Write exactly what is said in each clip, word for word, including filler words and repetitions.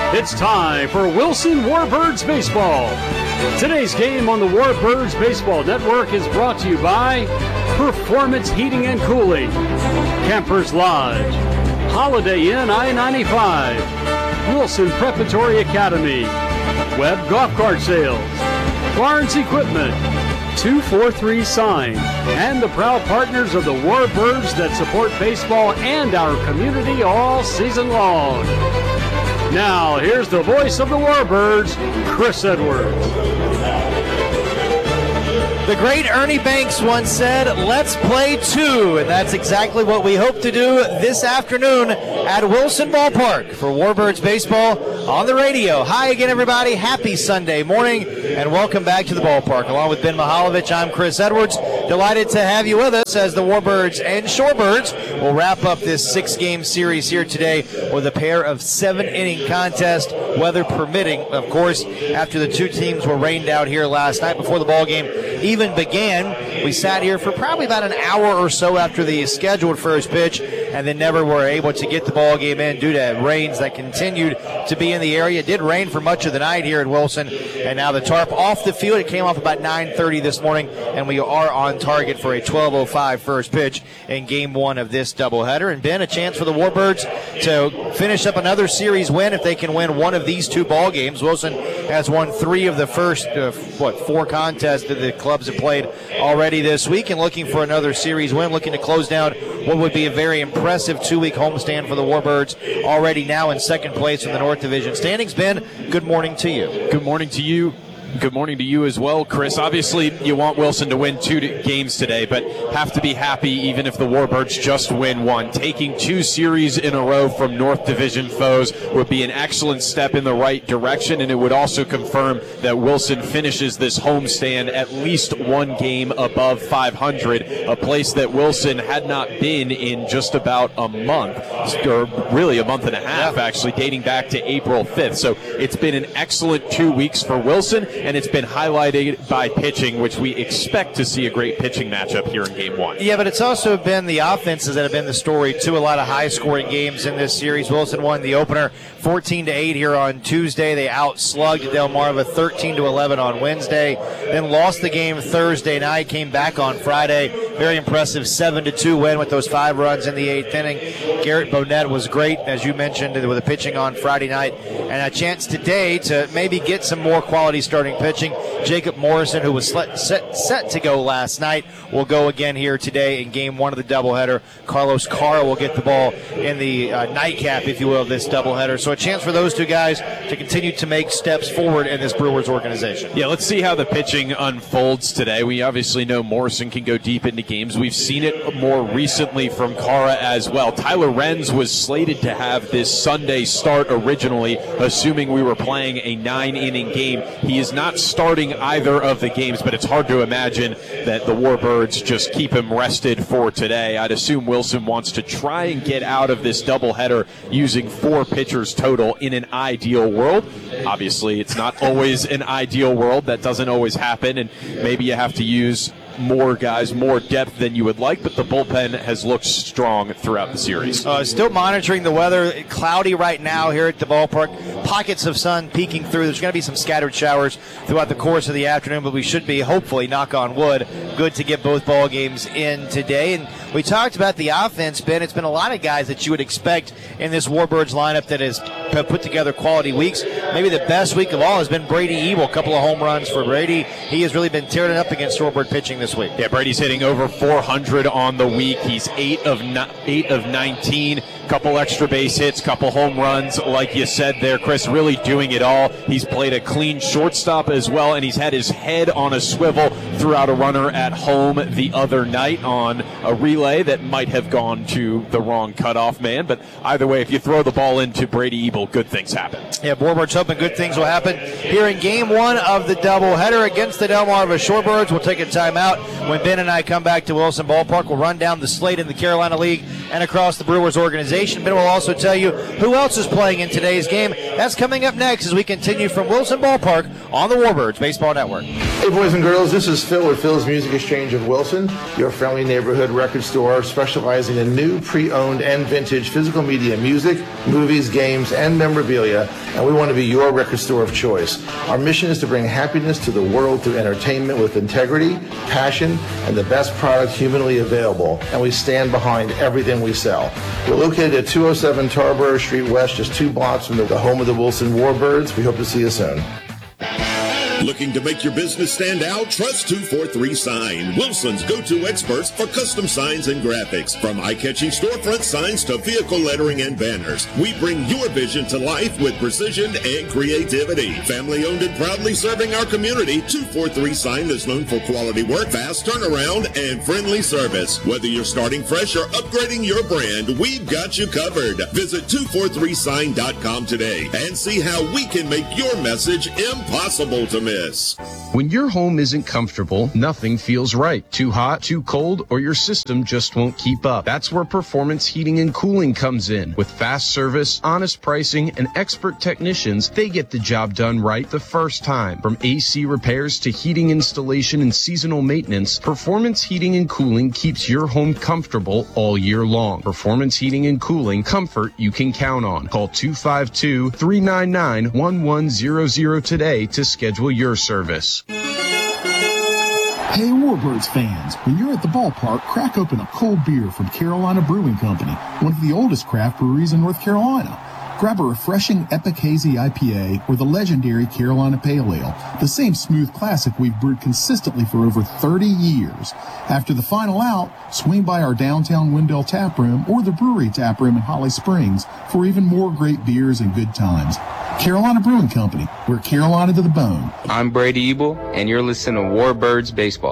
It's time for Wilson Warbirds Baseball. Today's game on the Warbirds Baseball Network is brought to you by Performance Heating and Cooling, Campers Lodge, Holiday Inn I ninety-five, Wilson Preparatory Academy, Webb Golf Cart Sales, Barnes Equipment, two forty-three Sign, and the proud partners of the Warbirds that support baseball and our community all season long. Now, here's the voice of the Warbirds, Chris Edwards. The great Ernie Banks once said, let's play two, and that's exactly what we hope to do this afternoon at Wilson Ballpark for Warbirds Baseball on the radio. Hi again, everybody. Happy Sunday morning, and welcome back to the ballpark. Along with Ben Mihaljevic, I'm Chris Edwards. Delighted to have you with us as the Warbirds and Shorebirds will wrap up this six-game series here today with a pair of seven-inning contests, weather permitting, of course, after the two teams were rained out here last night before the ball game even began. We sat here for probably about an hour or so after the scheduled first pitch, and then never were able to get the ball game in due to rains that continued to be in the area. It did rain for much of the night here in Wilson, and now the tarp off the field. It came off about nine thirty this morning, and we are on target for a twelve oh five first pitch in game one of this doubleheader. And Ben, a chance for the Warbirds to finish up another series win if they can win one of these two ball games. Wilson has won three of the first, uh, what, four contests that the clubs have played already this week, and looking for another series win, looking to close down what would be a very impressive two-week homestand for the Warbirds, already now in second place in the North Division standings. Ben, good morning to you. Good morning to you. Good morning to you as well, Chris. Obviously, you want Wilson to win two games today, but have to be happy even if the Warbirds just win one. Taking two series in a row from North Division foes would be an excellent step in the right direction, and it would also confirm that Wilson finishes this homestand at least one game above five hundred, a place that Wilson had not been in just about a month, or really a month and a half, actually, dating back to April fifth. So it's been an excellent two weeks for Wilson, and it's been highlighted by pitching, which we expect to see a great pitching matchup here in game one. Yeah, but it's also been the offenses that have been the story, too. A lot of high-scoring games in this series. Wilson won the opener fourteen to eight here on Tuesday. They outslugged Delmarva thirteen to eleven on Wednesday, then lost the game Thursday night, came back on Friday. Very impressive seven to two win with those five runs in the eighth inning. Garrett Bonette was great, as you mentioned, with the pitching on Friday night, and a chance today to maybe get some more quality starting pitching. Jacob Morrison, who was set, set to go last night, will go again here today in game one of the doubleheader. Carlos Carr will get the ball in the uh, nightcap, if you will, of this doubleheader. So a chance for those two guys to continue to make steps forward in this Brewers organization. Yeah, let's see how the pitching unfolds today. We obviously know Morrison can go deep into games. We've seen it more recently from Carra as well. Tyler Renz was slated to have this Sunday start originally, assuming we were playing a nine-inning game. He is not starting either of the games, but it's hard to imagine that the Warbirds just keep him rested for today. I'd assume Wilson wants to try and get out of this doubleheader using four pitchers total in an ideal world. Obviously, it's not always an ideal world. That doesn't always happen, and maybe you have to use more guys, more depth than you would like, but the bullpen has looked strong throughout the series. Uh, still monitoring the weather. Cloudy right now here at the ballpark. Pockets of sun peeking through. There's going to be some scattered showers throughout the course of the afternoon, but we should be, hopefully, knock on wood, good to get both ball games in today. And we talked about the offense, Ben. It's been a lot of guys that you would expect in this Warbirds lineup that has put together quality weeks. Maybe the best week of all has been Brady Ebel. A couple of home runs for Brady. He has really been tearing it up against Shorebird pitching this week. Yeah, Brady's hitting over four hundred on the week. He's eight of eight of nineteen. Couple extra base hits, couple home runs, like you said there, Chris, really doing it all. He's played a clean shortstop as well, and he's had his head on a swivel throughout a runner at home the other night on a relay that might have gone to the wrong cutoff man. But either way, if you throw the ball into Brady Ebel, good things happen. Yeah, Warbirds hoping good things will happen here in game one of the doubleheader against the Delmarva Shorebirds. We'll take a timeout. When Ben and I come back to Wilson Ballpark, we'll run down the slate in the Carolina League and across the Brewers organization. Ben will also tell you who else is playing in today's game. That's coming up next as we continue from Wilson Ballpark on the Warbirds Baseball Network. Hey, boys and girls, this is Phil with Phil's Music Exchange of Wilson, your friendly neighborhood record store specializing in new, pre-owned, and vintage physical media music, movies, games, and memorabilia, and we want to be your record store of choice. Our mission is to bring happiness to the world through entertainment with integrity, passion, and the best product humanly available, and we stand behind everything we sell. We're located at two oh seven Tarboro Street West, just two blocks from the home of the Wilson Warbirds. We hope to see you soon. Looking to make your business stand out? Trust two forty-three Sign, Wilson's go-to experts for custom signs and graphics. From eye-catching storefront signs to vehicle lettering and banners, we bring your vision to life with precision and creativity. Family-owned and proudly serving our community, two forty-three Sign is known for quality work, fast turnaround, and friendly service. Whether you're starting fresh or upgrading your brand, we've got you covered. Visit two forty-three sign dot com today and see how we can make your message impossible to miss. When your home isn't comfortable, nothing feels right. Too hot, too cold, or your system just won't keep up. That's where Performance Heating and Cooling comes in. With fast service, honest pricing, and expert technicians, they get the job done right the first time. From A C repairs to heating installation and seasonal maintenance, Performance Heating and Cooling keeps your home comfortable all year long. Performance Heating and Cooling, comfort you can count on. Call two five two, three nine nine, one one zero zero today to schedule your service. Hey, Warbirds fans, when you're at the ballpark, crack open a cold beer from Carolina Brewing Company, one of the oldest craft breweries in North Carolina. Grab a refreshing Epic Hazy I P A or the legendary Carolina Pale Ale, the same smooth classic we've brewed consistently for over thirty years. After the final out, swing by our downtown Wendell Tap Room or the Brewery Tap Room in Holly Springs for even more great beers and good times. Carolina Brewing Company, we're Carolina to the bone. I'm Brady Ebel, and you're listening to Warbirds Baseball.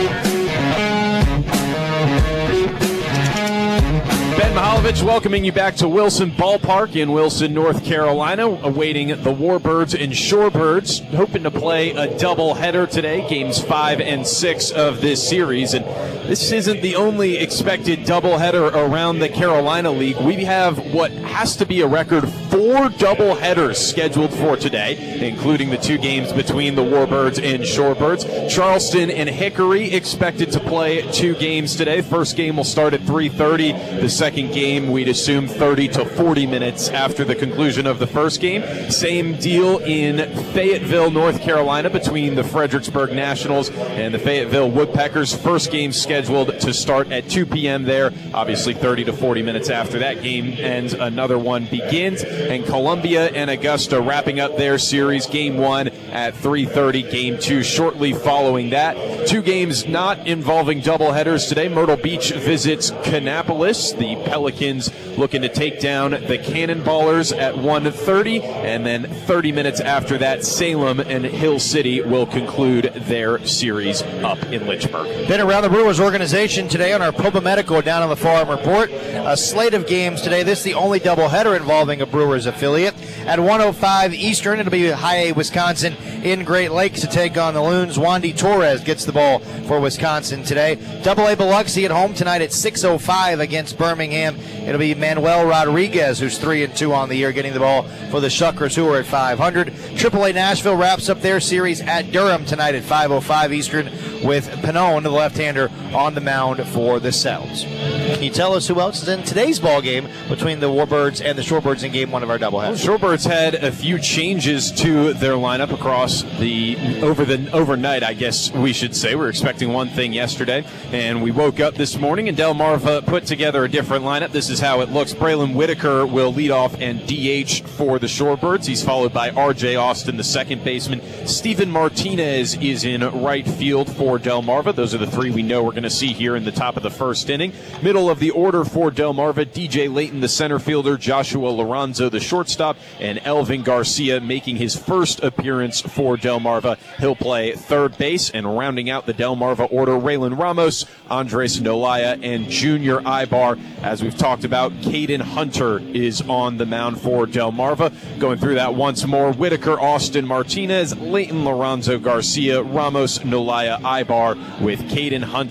Ben Mihaljevic welcoming you back to Wilson Ballpark in Wilson, North Carolina, awaiting the Warbirds and Shorebirds, hoping to play a doubleheader today, games five and six of this series. And this isn't the only expected doubleheader around the Carolina League. We have what has to be a record four doubleheaders scheduled for today, including the two games between the Warbirds and Shorebirds. Charleston and Hickory expected to play two games today. First game will start at three thirty. The second game, we'd assume thirty to forty minutes after the conclusion of the first game. Same deal in Fayetteville, North Carolina, between the Fredericksburg Nationals and the Fayetteville Woodpeckers. First game scheduled to start at two p.m. there. Obviously, thirty to forty minutes after that game ends, another one begins. And Columbia and Augusta wrapping up their series. Game one at three thirty. Game two shortly following that. Two games not involving doubleheaders today. Myrtle Beach visits Kannapolis. The Pelicans looking to take down the Cannonballers at one thirty, and then thirty minutes after that, Salem and Hill City will conclude their series up in Lynchburg. Been around the Brewers organization today on our Popa Medical down on the Farm Report. A slate of games today. This is the only doubleheader involving a Brewers affiliate. At one oh five Eastern, it'll be High A Wisconsin in Great Lakes to take on the Loons. Wandy Torres gets the ball for Wisconsin today. Double A Biloxi at home tonight at six oh five against Birmingham. It'll be Manuel Rodriguez, who's three and two on the year, getting the ball for the Shuckers, who are at five hundred. Triple A Nashville wraps up their series at Durham tonight at five oh five Eastern with Pannone, the left-hander, on the mound for the Cells. Can you tell us who else is in today's ball game between the Warbirds and the Shorebirds in game one of our doubleheaders? Well, Shorebirds had a few changes to their lineup across the over the overnight, I guess we should say. We were expecting one thing yesterday, and we woke up this morning and Delmarva put together a different lineup. This is how it looks. Braylon Whitaker will lead off and D H for the Shorebirds. He's followed by R J Austin, the second baseman. Steven Martinez is in right field for Delmarva. Those are the three we know we're going to see here in the top of the first inning. Middle of the order for Delmarva, D J Layton, the center fielder, Joshua Lorenzo, the shortstop, and Elvin Garcia making his first appearance for Delmarva. He'll play third base, and rounding out the Delmarva order, Raylan Ramos, Andres Nolaya, and Junior Ibar. As we've talked about, Caden Hunter is on the mound for Delmarva. Going through that once more, Whitaker, Austin, Martinez, Layton, Lorenzo, Garcia, Ramos, Nolaya, Ibar, with Caden Hunter,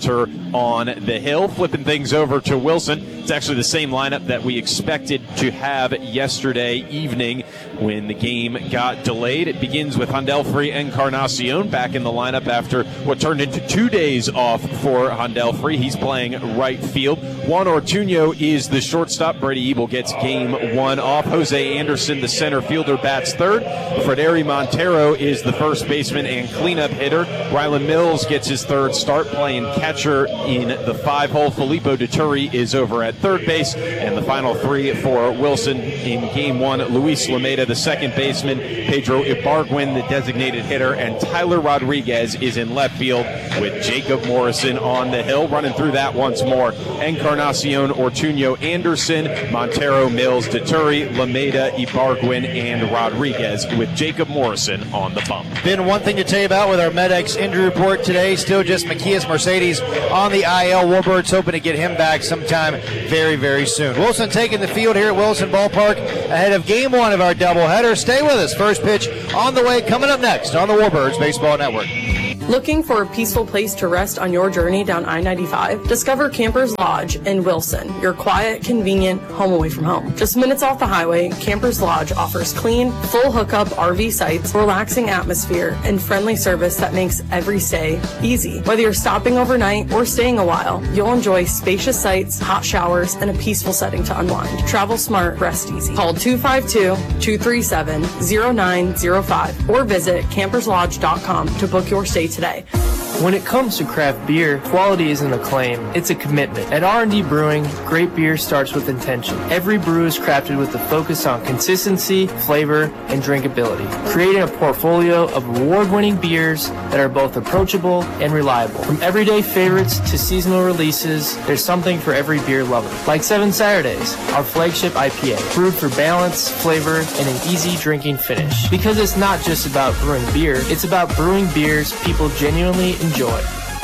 on the hill. Flipping things over to Wilson. It's actually the same lineup that we expected to have yesterday evening when the game got delayed. It begins with Handelfree Encarnacion back in the lineup after what turned into two days off for Handelfree. He's playing right field. Juan Ortuño is the shortstop. Brady Ebel gets game one off. Jose Anderson, the center fielder, bats third. Frederi Montero is the first baseman and cleanup hitter. Rylan Mills gets his third start playing catcher in the five-hole. Filippo Dituri is over at third base. And the final three for Wilson in game one, Luis Lameda, the second baseman, Pedro Ibargüen, the designated hitter, and Tyler Rodriguez is in left field with Jacob Morrison on the hill. Running through that once more: Encarnacion, Ortuño, Anderson, Montero, Mills, Dituri, Lameda, Ibargüen, and Rodriguez with Jacob Morrison on the bump. Been one thing to tell you about with our MedX injury report today. Still just Macias Mercedes on the I L. Warbirds hoping to get him back sometime very, very soon. Wilson taking the field here at Wilson Ballpark ahead of game one of our doubleheader. Stay with us. First pitch on the way, coming up next on the Warbirds Baseball Network. Looking for a peaceful place to rest on your journey down I ninety-five? Discover Campers Lodge in Wilson, your quiet, convenient home away from home. Just minutes off the highway, Campers Lodge offers clean, full hookup R V sites, relaxing atmosphere, and friendly service that makes every stay easy. Whether you're stopping overnight or staying a while, you'll enjoy spacious sites, hot showers, and a peaceful setting to unwind. Travel smart, rest easy. Call two five two, two three seven, zero nine zero five or visit campers lodge dot com to book your stay today. When it comes to craft beer, quality isn't a claim, it's a commitment. At R and D Brewing, great beer starts with intention. Every brew is crafted with a focus on consistency, flavor, and drinkability, creating a portfolio of award-winning beers that are both approachable and reliable. From everyday favorites to seasonal releases, there's something for every beer lover. Like Seven Saturdays, our flagship I P A, brewed for balance, flavor, and an easy drinking finish. Because it's not just about brewing beer, it's about brewing beers people genuinely enjoy. Enjoy.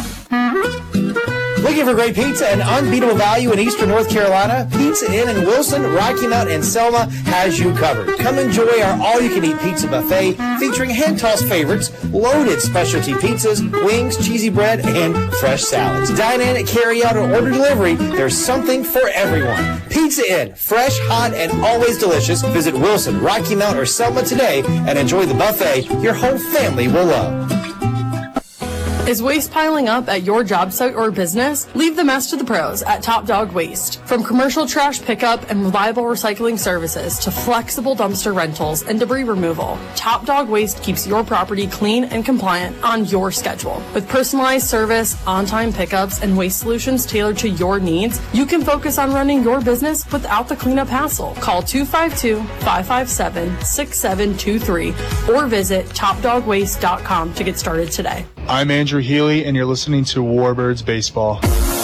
Looking for great pizza and unbeatable value in Eastern North Carolina? Pizza Inn in Wilson, Rocky Mount, and Selma has you covered. Come enjoy our all-you-can-eat pizza buffet featuring hand-tossed favorites, loaded specialty pizzas, wings, cheesy bread, and fresh salads. Dine in, carry out, or order delivery. There's something for everyone. Pizza Inn, fresh, hot, and always delicious. Visit Wilson, Rocky Mount, or Selma today and enjoy the buffet your whole family will love. Is waste piling up at your job site or business? Leave the mess to the pros at Top Dog Waste. From commercial trash pickup and reliable recycling services to flexible dumpster rentals and debris removal, Top Dog Waste keeps your property clean and compliant on your schedule. With personalized service, on-time pickups, and waste solutions tailored to your needs, you can focus on running your business without the cleanup hassle. Call two five two, five five seven, six seven two three or visit top dog waste dot com to get started today. I'm Andrew Healy, and you're listening to Warbirds Baseball.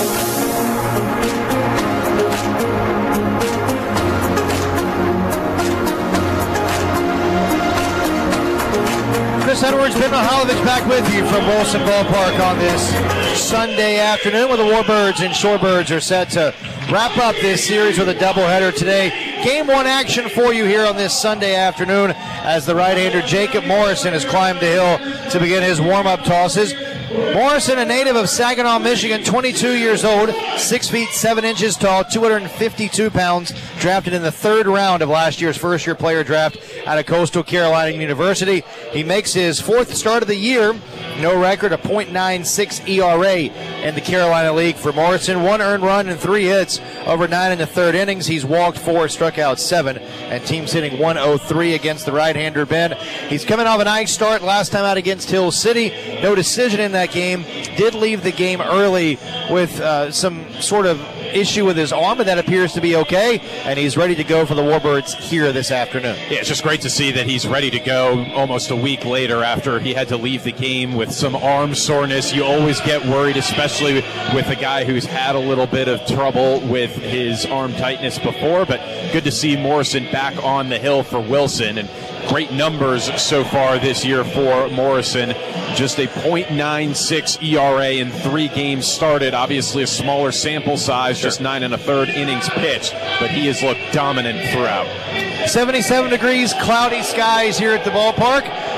Chris Edwards, Ben Mihaljevic back with you from Wilson Ballpark on this Sunday afternoon, where the Warbirds and Shorebirds are set to wrap up this series with a doubleheader today. Game one action for you here on this Sunday afternoon as the right-hander Jacob Morrison has climbed the hill to begin his warm-up tosses. Morrison, a native of Saginaw, Michigan, twenty-two years old, six feet seven inches tall, two hundred fifty-two pounds, drafted in the third round of last year's first-year player draft out of Coastal Carolina University. He makes his fourth start of the year. No record, a point nine six E R A in the Carolina League for Morrison. One earned run and three hits over nine in the third innings. He's walked four, struck out seven, and team's hitting one oh three against the right-hander Ben. He's coming off a nice start last time out against Hill City. No decision in that game. Did leave the game early with uh, some sort of issue with his arm, but that appears to be okay, and he's ready to go for the Warbirds here this afternoon. Yeah, it's just great to see that he's ready to go almost a week later after he had to leave the game with some arm soreness. You always get worried, especially with a guy who's had a little bit of trouble with his arm tightness before, but good to see Morrison back on the hill for Wilson, and great numbers so far this year for Morrison. Just a point nine six E R A in three games started. Obviously a smaller sample size, just nine and a third innings pitched, but he has looked dominant throughout. seventy-seven degrees, cloudy skies here at the ballpark.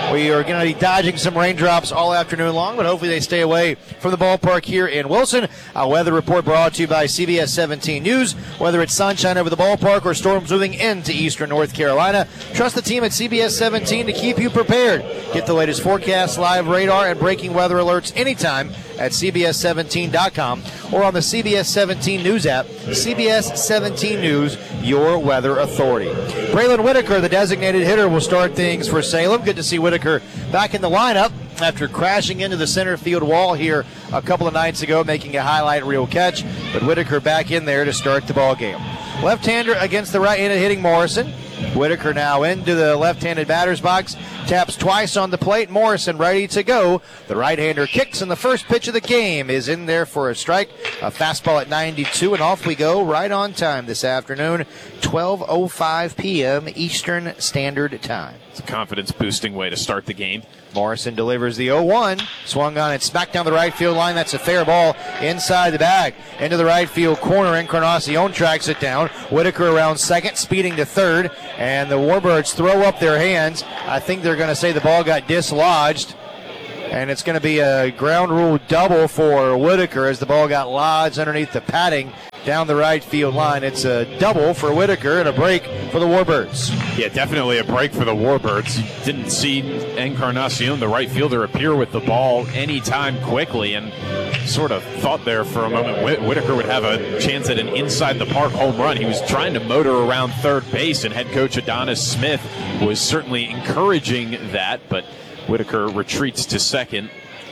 We are going to be dodging some raindrops all afternoon long, but hopefully they stay away from the ballpark here in Wilson. A weather report brought to you by C B S seventeen News. Whether it's sunshine over the ballpark or storms moving into eastern North Carolina, trust the team at C B S seventeen to keep you prepared. Get the latest forecast, live radar, and breaking weather alerts anytime at C B S seventeen dot com or on the C B S seventeen News app. C B S seventeen News, your weather authority. Braylon Whitaker, the designated hitter, will start things for Salem. Good to see Whitaker back in the lineup after crashing into the center field wall here a couple of nights ago, making a highlight reel catch. But Whitaker back in there to start the ball game. Left-hander against the right-handed hitting Morrison. Whitaker now into the left-handed batter's box, taps twice on the plate. Morrison ready to go. The right-hander kicks, and the first pitch of the game is in there for a strike. A fastball at ninety-two, and off we go right on time this afternoon, twelve oh five p.m. Eastern Standard Time. It's a confidence-boosting way to start the game. Morrison delivers the oh one. Swung on it, smacked down the right field line. That's a fair ball inside the bag. Into the right field corner. Encarnacion tracks it down. Whitaker around second, speeding to third. And the Warbirds throw up their hands. I think they're going to say the ball got dislodged. And it's going to be a ground rule double for Whitaker as the ball got lodged underneath the padding down the right field line. It's a double for Whitaker and a break for the Warbirds. Yeah, definitely a break for the Warbirds. You didn't see Encarnacion, the right fielder, appear with the ball anytime quickly, and sort of thought there for a moment Whit- Whitaker would have a chance at an inside-the-park home run. He was trying to motor around third base, and head coach Adonis Smith was certainly encouraging that, but Whitaker retreats to second.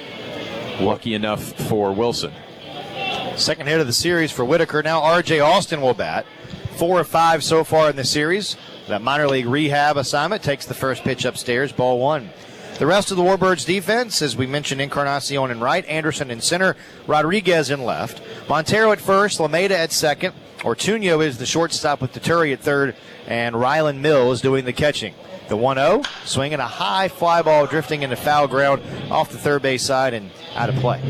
Lucky enough for Wilson. Second hit of the series for Whitaker. Now R J Austin will bat. Four of five so far in the series. That minor league rehab assignment takes the first pitch upstairs, ball one. The rest of the Warbirds defense, as we mentioned, Encarnacion in right, Anderson in center, Rodriguez in left, Montero at first, Lameda at second, Ortuño is the shortstop with Tuturi at third, and Rylan Mills doing the catching. The one oh, swinging a high fly ball drifting into foul ground off the third base side and out of play.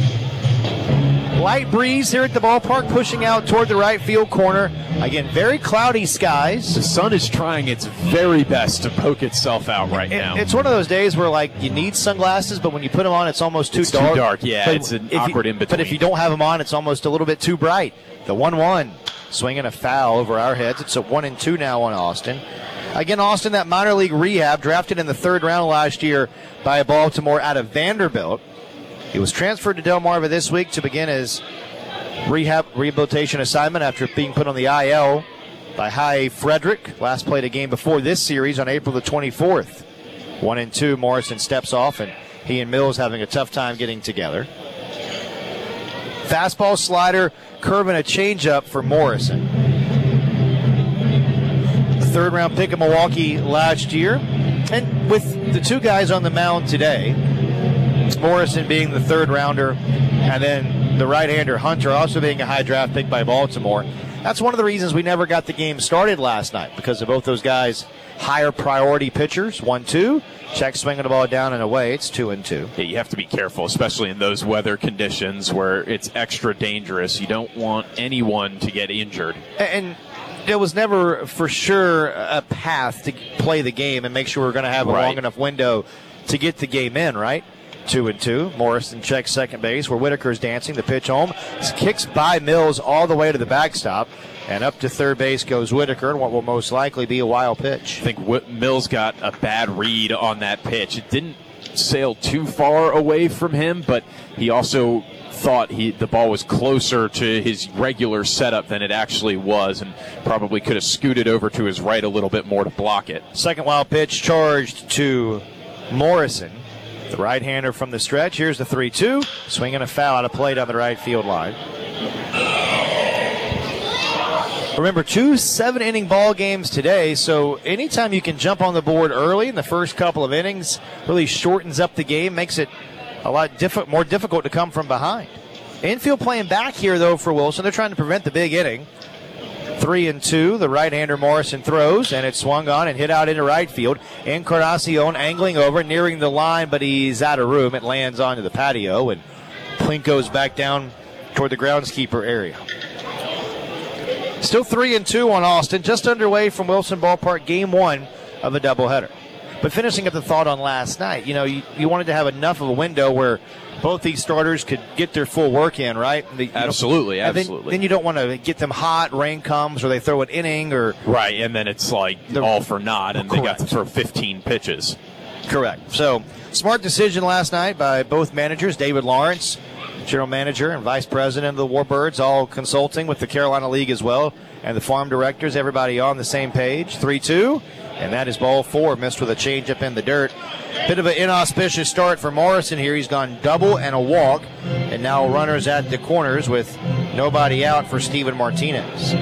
Light breeze here at the ballpark, pushing out toward the right field corner. Again, very cloudy skies. The sun is trying its very best to poke itself out right it, now. It's one of those days where, like, you need sunglasses, but when you put them on, it's almost too it's dark. Too dark, yeah. But it's an if awkward you, in between. But if you don't have them on, it's almost a little bit too bright. The one one, swinging a foul over our heads. It's a one and two now on Austin. Again, Austin, that minor league rehab, drafted in the third round last year by Baltimore out of Vanderbilt. He was transferred to Delmarva this week to begin his rehab rehabilitation assignment after being put on the I L by Hy Frederick. Last played a game before this series on April the twenty-fourth. One and two, Morrison steps off, and he and Mills having a tough time getting together. Fastball, slider, curve, and a changeup for Morrison. The third round pick of Milwaukee last year. And with the two guys on the mound today, Morrison being the third rounder, and then the right-hander Hunter also being a high draft pick by Baltimore. That's one of the reasons we never got the game started last night, because of both those guys' higher priority pitchers. One two, check swinging the ball down and away. It's two and two. Yeah, you have to be careful, especially in those weather conditions where it's extra dangerous. You don't want anyone to get injured. And there was never for sure a path to play the game and make sure we're going to have a right. long enough window to get the game in, right? Two and two. Morrison checks second base where Whitaker's dancing. The pitch home. Kicks by Mills all the way to the backstop. And up to third base goes Whitaker in what will most likely be a wild pitch. I think Whit- Mills got a bad read on that pitch. It didn't sail too far away from him, but he also thought he the ball was closer to his regular setup than it actually was, and probably could have scooted over to his right a little bit more to block it. Second wild pitch charged to Morrison. The right-hander from the stretch. Here's the three two. Swinging a foul out of play down the right field line. Remember, two seven-inning ball games today, so anytime you can jump on the board early in the first couple of innings really shortens up the game, makes it a lot diff- more difficult to come from behind. Infield playing back here, though, for Wilson. They're trying to prevent the big inning. Three and two, the right-hander Morrison throws, and it's swung on and hit out into right field. Encarnacion angling over, nearing the line, but he's out of room. It lands onto the patio, and Plink goes back down toward the groundskeeper area. Still three and two on Austin, just underway from Wilson Ballpark, game one of a doubleheader. But finishing up the thought on last night, you know, you, you wanted to have enough of a window where both these starters could get their full work in, right? The, absolutely, know, absolutely. Then, then you don't want to get them hot, rain comes, or they throw an inning, or right, and then it's like all for naught, and correct. They got to throw fifteen pitches. Correct. So, smart decision last night by both managers, David Lawrence, general manager and vice president of the Warbirds, all consulting with the Carolina League as well, and the farm directors, everybody on the same page. three two, and that is ball four, missed with a changeup in the dirt. Bit of an inauspicious start for Morrison here. He's gone double and a walk, and now runners at the corners with nobody out for Steven Martinez.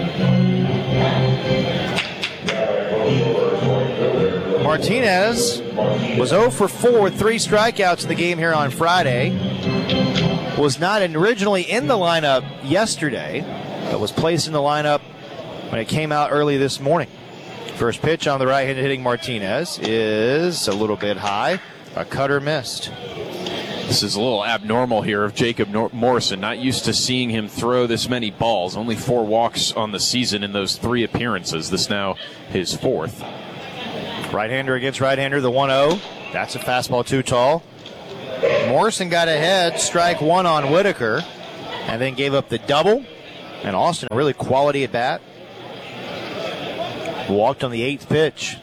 Martinez was oh for four with three strikeouts in the game here on Friday. Was not originally in the lineup yesterday, but was placed in the lineup when it came out early this morning. First pitch on the right-handed hitting Martinez is a little bit high. A cutter missed. This is a little abnormal here of Jacob Nor- Morrison. Not used to seeing him throw this many balls. Only four walks on the season in those three appearances. This now his fourth. Right-hander against right-hander, the one oh. That's a fastball too tall. Morrison got ahead, strike one on Whitaker, and then gave up the double. And Austin, a really quality at bat. Walked on the eighth pitch.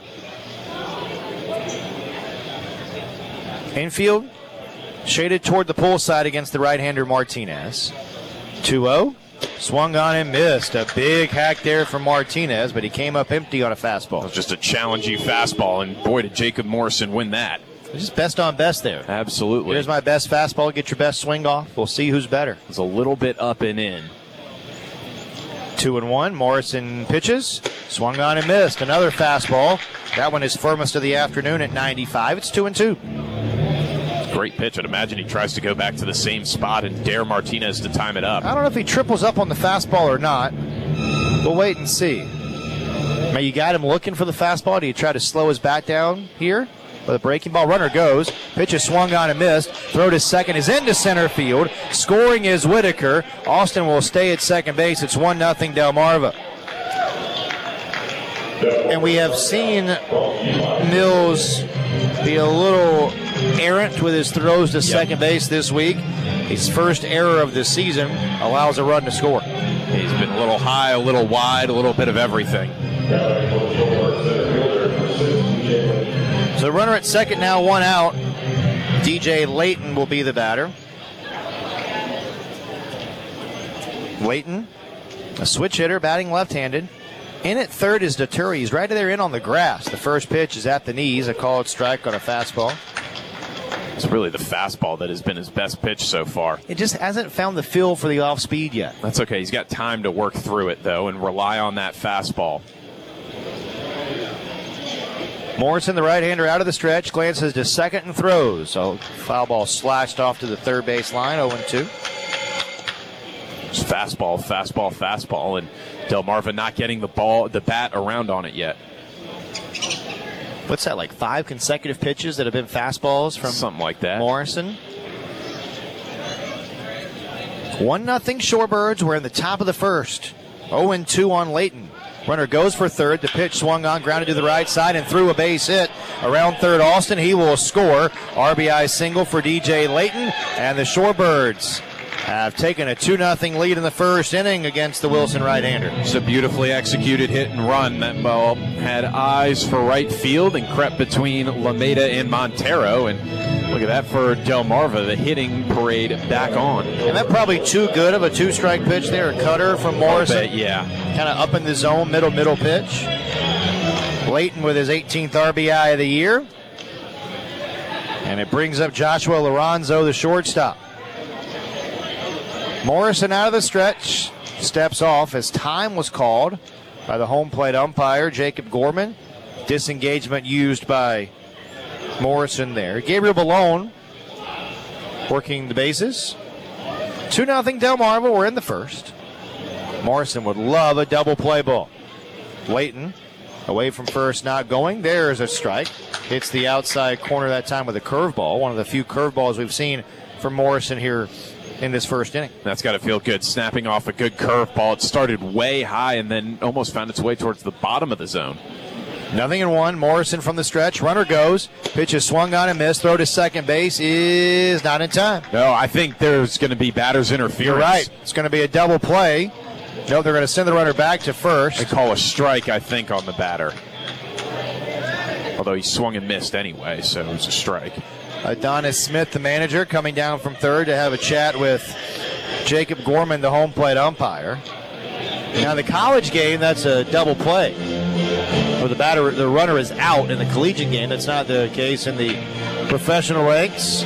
Infield shaded toward the pull side against the right-hander Martinez. two oh. Swung on and missed. A big hack there from Martinez, but he came up empty on a fastball. It was just a challenging fastball, and boy, did Jacob Morrison win that. Just best on best there. Absolutely. Here's my best fastball. Get your best swing off. We'll see who's better. It's a little bit up and in. Two and one. Morrison pitches. Swung on and missed. Another fastball. That one is firmest of the afternoon at ninety-five. It's two and two. Great pitch. I'd imagine he tries to go back to the same spot and dare Martinez to time it up. I don't know if he triples up on the fastball or not. We'll wait and see. Now you got him looking for the fastball. Do you try to slow his bat down here? With a breaking ball, runner goes. Pitch is swung on and missed. Throw to second is into center field. Scoring is Whitaker. Austin will stay at second base. It's one nothing Delmarva. And we have seen Mills be a little errant with his throws to yep. second base this week. His first error of the season allows a run to score. He's been a little high, a little wide, a little bit of everything. So the runner at second now, one out. D J Layton will be the batter. Layton, a switch hitter, batting left-handed. In at third is Daturi. He's right there in on the grass. The first pitch is at the knees. A called strike on a fastball. It's really the fastball that has been his best pitch so far. It just hasn't found the feel for the off-speed yet. That's okay. He's got time to work through it, though, and rely on that fastball. Morrison, the right-hander, out of the stretch, glances to second and throws. So foul ball slashed off to the third base line, oh and two. Just fastball, fastball, fastball, and Delmarva not getting the ball, the bat around on it yet. What's that, like five consecutive pitches that have been fastballs from something like that? Morrison. One nothing Shorebirds. We're in the top of the first. oh and two on Layton. Runner goes for third. The pitch swung on, grounded to the right side, and threw a base hit. Around third, Austin. He will score. R B I single for D J Layton. And the Shorebirds have taken a two nothing lead in the first inning against the Wilson right-hander. It's a beautifully executed hit and run. That ball had eyes for right field and crept between Lameda and Montero. And look at that for Delmarva, the hitting parade back on. And that probably too good of a two-strike pitch there. A cutter from Morrison. Bet, yeah. Kind of up in the zone, middle, middle pitch. Layton with his eighteenth R B I of the year. And it brings up Joshua Lorenzo, the shortstop. Morrison out of the stretch, steps off as time was called by the home plate umpire, Jacob Gorman. Disengagement used by Morrison there. Gabriel Ballone working the bases. two nothing Delmarva. We're in the first. Morrison would love a double play ball. Layton away from first, not going. There's a strike. Hits the outside corner that time with a curveball. One of the few curveballs we've seen from Morrison here in this first inning. That's got to feel good. Snapping off a good curveball. It started way high and then almost found its way towards the bottom of the zone. Nothing in one. Morrison from the stretch. Runner goes. Pitch is swung on and missed. Throw to second base is not in time. No, I think there's going to be batter's interference. You're right. It's going to be a double play. No, they're going to send the runner back to first. They call a strike, I think, on the batter. Although he swung and missed anyway, so it was a strike. Adonis Smith, the manager, coming down from third to have a chat with Jacob Gorman, the home plate umpire. Now, the college game, that's a double play. Where the batter, the runner is out in the collegiate game. That's not the case in the professional ranks.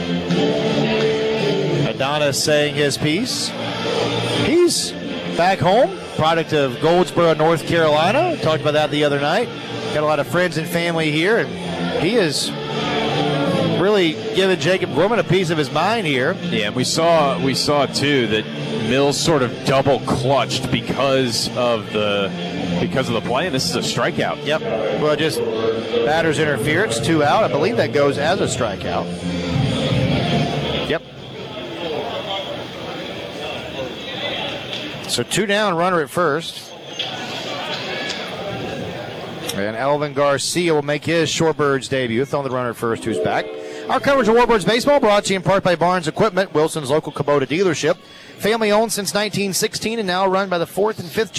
Adonis saying his piece. He's back home, product of Goldsboro, North Carolina. Talked about that the other night. Got a lot of friends and family here, and he is really giving Jacob Gorman a piece of his mind here. Yeah, and we saw we saw too that Mills sort of double clutched because of the because of the play, and this is a strikeout. Yep. Well, just batter's interference, two out. I believe that goes as a strikeout. Yep. So two down, runner at first. And Elvin Garcia will make his Shorebirds debut. Throwing the runner at first, who's back. Our coverage of Warbirds Baseball brought to you in part by Barnes Equipment, Wilson's local Kubota dealership. Family owned since nineteen sixteen and now run by the fourth and fifth